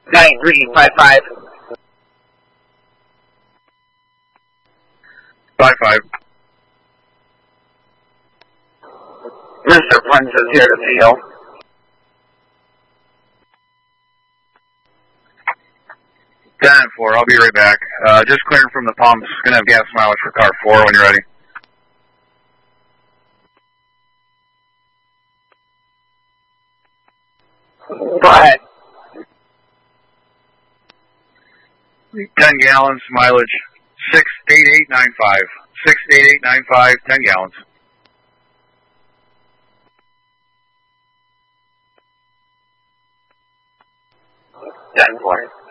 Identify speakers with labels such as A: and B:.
A: 9355.
B: 55.
A: Mr. Prince is here to see you.
B: Ten 4. I'll be right back. Just clearing from the pumps. Gonna have gas mileage for car 4 when you're ready.
A: Go ahead.
B: 10 gallons, mileage 68895. 68895, 10 gallons.
A: 10-4.